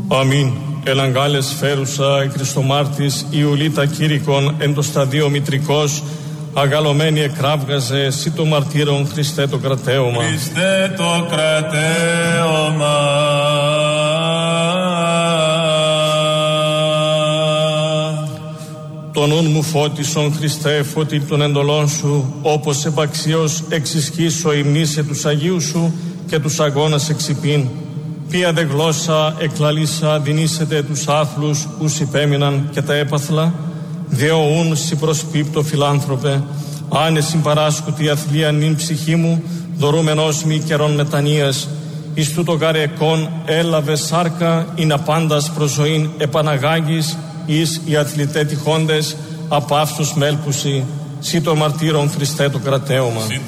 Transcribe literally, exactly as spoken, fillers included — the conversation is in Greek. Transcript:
Αμήν. Ελαγκάλες φέρουσα Χριστομάρτης Ιουλίτα Κήρυκον εν το σταδίο μητρικός, αγαλωμένη εκράβγαζε σύ το μαρτύρον Χριστέ το κρατέωμα. Χριστέ το κρατέωμα. Το νουν μου φώτισον Χριστέ φωτί των εντολών σου, όπως επαξίως εξισχύσω υμνήσε τους Αγίους σου και τους αγώνας εξυπήν. Ποια δε γλώσσα εκλαλήσα δινήσετε τους άθλους ους υπέμειναν και τα έπαθλα, δεοούν σοι προσπίπτω φιλάνθρωπε, άνε συμπαράσκουτη αθλία νυν ψυχή μου, δωρούμενός μη καιρών μετανοίας, εις τούτο γαρεκόν έλαβε σάρκα, ειν απάντας προζωήν επαναγάγης, εις οι αθλητέ τυχόντες, απαύσους μέλπουσι, σύ το μαρτύρον Χριστέ το κρατέωμα.